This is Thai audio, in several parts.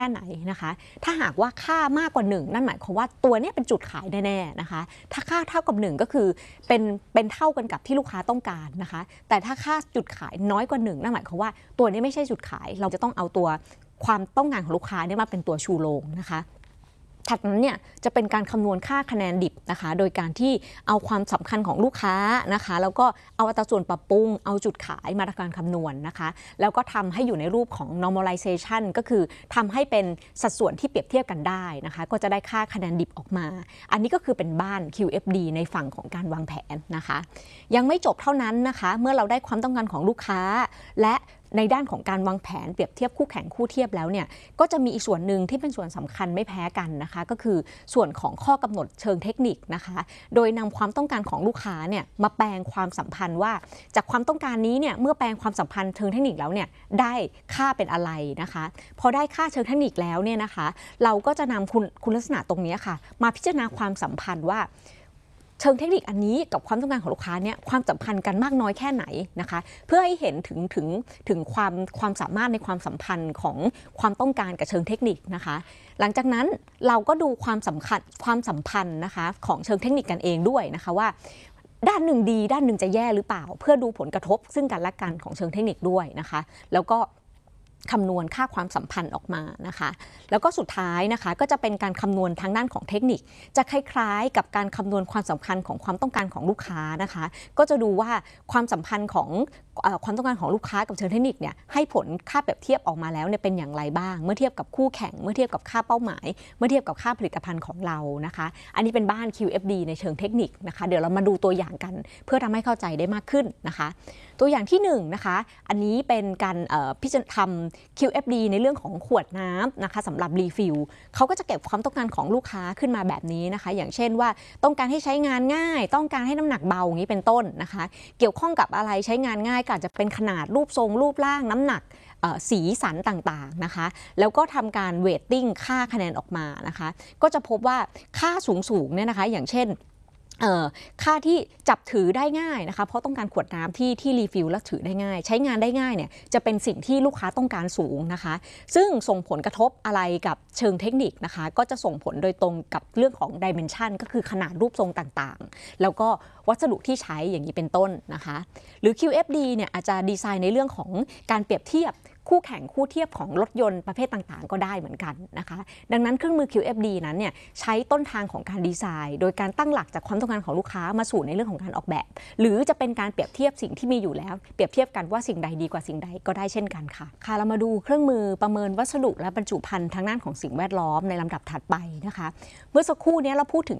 ค่ไหนนะคะถ้าหากว่าค่ามากกว่า1นั่นหมายความว่าตัวนี้เป็นจุดขายแน่ๆนะคะถ้าค่าเท่ากับ1ก็คือเป็นเท่ากันกับที่ลูกค้าต้องการนะคะแต่ถ้าค่าจุดขายน้อยกว่า1นั่นหมายความว่าตัวนี้ไม่ใช่จุดขายเราจะต้องเอาตัวความต้องการของลูกค้าเนี่ยมาเป็นตัวชูโรงนะคะถัดนั้นเนี่ยจะเป็นการคำนวณค่าคะแนนดิบนะคะโดยการที่เอาความสำคัญของลูกค้านะคะแล้วก็เอาอัตราส่วนปรับปรุงเอาจุดขายมาทำการคำนวณนะคะแล้วก็ทำให้อยู่ในรูปของ normalization ก็คือทำให้เป็นสัดส่วนที่เปรียบเทียบกันได้นะคะก็จะได้ค่าคะแนนดิบออกมาอันนี้ก็คือเป็นบ้าน QFD ในฝั่งของการวางแผนนะคะยังไม่จบเท่านั้นนะคะเมื่อเราได้ความต้องการของลูกค้าและในด้านของการวางแผนเปรียบเทียบคู่แข่งคู่เทียบแล้วเนี่ยก็จะมีอีกส่วนหนึ่งที่เป็นส่วนสำคัญไม่แพ้กันนะคะก็คือส่วนของข้อกำหนดเชิงเทคนิคนะคะโดยนำความต้องการของลูกค้าเนี่ยมาแปลงความสัมพันธ์ว่าจากความต้องการนี้เนี่ยเมื่อแปลงความสัมพันธ์เชิงเทคนิคแล้วเนี่ยได้ค่าเป็นอะไรนะคะพอได้ค่าเชิงเทคนิคแล้วเนี่ยนะคะเราก็จะนำคุณลักษณะตรงนี้ค่ะมาพิจารณาความสัมพันธ์ว่าเชิงเทคนิคอันนี้กับความต้องการของลูกค้าเนี่ยความสัมพันธ์กันมากน้อยแค่ไหนนะคะเพื่อให้เห็นถึงความสามารถในความสัมพันธ์ของความต้องการกับเชิงเทคนิคนะคะหลังจากนั้นเราก็ดูความสัมพันธ์นะคะของเชิงเทคนิคกันเองด้วยนะคะว่าด้านหนึ่งดีด้านหนึ่งจะแย่หรือเปล่าเพื่อดูผลกระทบซึ่งกันและกันของเชิงเทคนิคด้วยนะคะแล้วก็คำนวณค่าความสัมพันธ์ออกมานะคะแล้วก็สุดท้ายนะคะก็จะเป็นการคำนวณทางด้านของเทคนิคจะคล้ายๆกับการคำนวณความสำคัญของความต้องการของลูกค้านะคะก็จะดูว่าความสัมพันธ์ของความต้องการของลูกค้ากับเชิงเทคนิคเนี่ยให้ผลค่าเปรียบเทียบออกมาแล้วเนี่ยเป็นอย่างไรบ้างเมื่อเทียบกับคู่แข่งเมื่อเทียบกับค่าเป้าหมายเมื่อเทียบกับค่าผลิตภัณฑ์ของเรานะคะอันนี้เป็นบ้าน QFD ในเชิงเทคนิคนะคะเดี๋ยวเรามาดูตัวอย่างกันเพื่อทำให้เข้าใจได้มากขึ้นนะคะตัวอย่างที่1นะคะอันนี้เป็นการพิจารณาทำ QFD ในเรื่องของขวดน้ำนะคะสำหรับรีฟิลเขาก็จะเก็บความต้องการของลูกค้าขึ้นมาแบบนี้นะคะอย่างเช่นว่าต้องการให้ใช้งานง่ายต้องการให้น้ำหนักเบาอย่างนี้เป็นต้นนะคะเกี่ยวข้องกับอะไรใช้งานง่ายก็อาจจะเป็นขนาดรูปทรงรูปร่างน้ำหนักสีสันต่างๆนะคะแล้วก็ทำการเวทติ้งค่าคะแนนออกมานะคะก็จะพบว่าค่าสูงๆเนี่ยนะคะอย่างเช่นค่าที่จับถือได้ง่ายนะคะเพราะต้องการขวดน้ำที่รีฟิลและถือได้ง่ายใช้งานได้ง่ายเนี่ยจะเป็นสิ่งที่ลูกค้าต้องการสูงนะคะซึ่งส่งผลกระทบอะไรกับเชิงเทคนิคนะคะก็จะส่งผลโดยตรงกับเรื่องของ dimension ก็คือขนาดรูปทรงต่างๆแล้วก็วัสดุที่ใช้อย่างนี้เป็นต้นนะคะหรือ QFD เนี่ยอาจจะดีไซน์ในเรื่องของการเปรียบเทียบคู่แข่งคู่เทียบของรถยนต์ประเภทต่างๆก็ได้เหมือนกันนะคะดังนั้นเครื่องมือ QFD นั้นเนี่ยใช้ต้นทางของการดีไซน์โดยการตั้งหลักจากความต้องการของลูกค้ามาสู่ในเรื่องของการออกแบบหรือจะเป็นการเปรียบเทียบสิ่งที่มีอยู่แล้วเปรียบเทียบกันว่าสิ่งใดดีกว่าสิ่งใดก็ได้เช่นกันค่ะเรามาดูเครื่องมือประเมินวัสดุและบรรจุภัณฑ์ทางด้านของสิ่งแวดล้อมในลำดับถัดไปนะคะเมื่อสักครู่นี้เราพูดถึง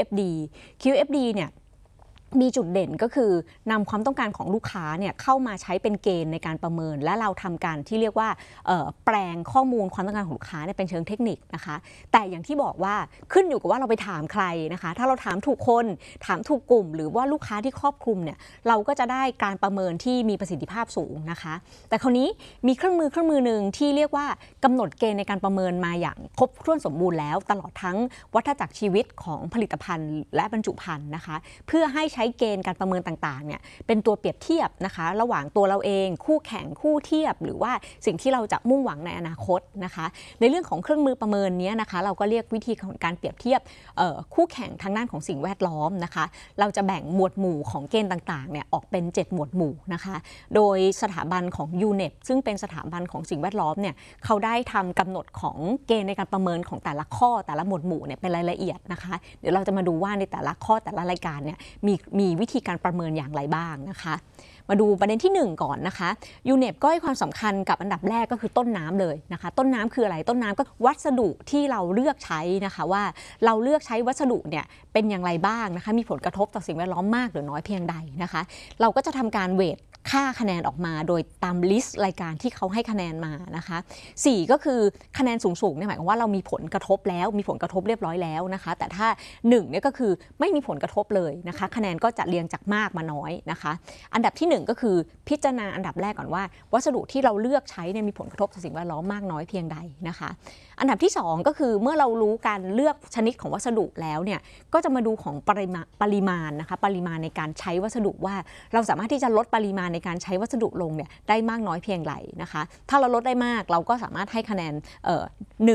QFD เนี่ยมีจุดเด่นก็คือนำความต้องการของลูกค้าเนี่ยเข้ามาใช้เป็นเกณฑ์ในการประเมินและเราทำการที่เรียกว่าแปลงข้อมูลความต้องการของลูกค้าเนี่ยเป็นเชิงเทคนิคนะคะแต่อย่างที่บอกว่าขึ้นอยู่กับว่าเราไปถามใครนะคะถ้าเราถามถูกคนถามถูกกลุ่มหรือว่าลูกค้าที่ครอบคลุมเนี่ยเราก็จะได้การประเมินที่มีประสิทธิภาพสูงนะคะแต่คราวนี้มีเครื่องมือหนึ่งที่เรียกว่ากำหนดเกณฑ์ในการประเมินมาอย่างครบถ้วนสมบูรณ์แล้วตลอดทั้งวัฏจักรชีวิตของผลิตภัณฑ์และบรรจุภัณฑ์นะคะเพื่อให้ใช้เกณฑ์การประเมินต่างๆเนี่ยเป็นตัวเปรียบเทียบนะคะระหว่างตัวเราเองคู่แข่งคู่เทียบหรือว่าสิ่งที่เราจะมุ่งหวังในอนาคตนะคะในเรื่องของเครื่องมือประเมินนี้นะคะเราก็เรียกวิธีของการเปรียบเทียบคู่แข่งทางด้านของสิ่งแวดล้อมนะคะเราจะแบ่งหมวดหมู่ของเกณฑ์ต่างๆเนี่ยออกเป็น7หมวดหมู่นะคะโดยสถาบันของ UNEP ซึ่งเป็นสถาบันของสิ่งแวดล้อมเนี่ยเขาได้ทำกำหนดของเกณฑ์ในการประเมินของแต่ละข้อแต่ละหมวดหมู่เนี่ยเป็นรายละเอียดนะคะเดี๋ยวเราจะมาดูว่าในแต่ละข้อแต่ละรายการเนี่ยมีวิธีการประเมินอย่างไรบ้างนะคะมาดูประเด็นที่1ก่อนนะคะ UNEP ก็ให้ความสำคัญกับอันดับแรกก็คือต้นน้ำเลยนะคะต้นน้ำคืออะไรต้นน้ำก็วัสดุที่เราเลือกใช้นะคะว่าเราเลือกใช้วัสดุเนี่ยเป็นอย่างไรบ้างนะคะมีผลกระทบต่อสิ่งแวดล้อมมากหรือน้อยเพียงใดนะคะเราก็จะทำการเวทค่าคะแนนออกมาโดยตามลิสต์รายการที่เขาให้คะแนนมานะคะ4ก็คือคะแนนสูงๆเนี่ยหมายความว่าเรามีผลกระทบแล้วมีผลกระทบเรียบร้อยแล้วนะคะแต่ถ้า1เนี่ยก็คือไม่มีผลกระทบเลยนะคะคะแนนก็จะเรียงจากมากมาน้อยนะคะอันดับที่1ก็คือพิจารณาอันดับแรกก่อนว่าวัสดุที่เราเลือกใช้เนี่ยมีผลกระทบต่อสิ่งแวดล้อมมากน้อยเพียงใดนะคะอันดับที่2ก็คือเมื่อเรารู้การเลือกชนิดของวัสดุแล้วเนี่ยก็จะมาดูของปริมาณนะคะปริมาณในการใช้วัสดุว่าเราสามารถที่จะลดปริมาณในการใช้วัสดุลงเนี่ยได้มากน้อยเพียงไรนะคะถ้าเราลดได้มากเราก็สามารถให้คะแนน1